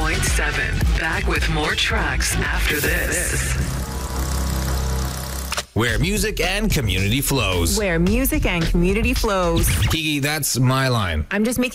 101.7. Back with more tracks after this. Where music and community flows. Where music and community flows. Kiki, that's my line. I'm just making